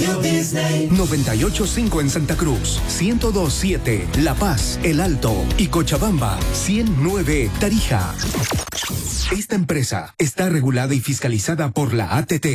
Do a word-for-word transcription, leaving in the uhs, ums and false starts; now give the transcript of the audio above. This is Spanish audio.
Radio Disney. noventa y ocho punto cinco en Santa Cruz, ciento dos punto siete La Paz, El Alto y Cochabamba, ciento nueve Tarija. Esta empresa está regulada y fiscalizada por la A T T.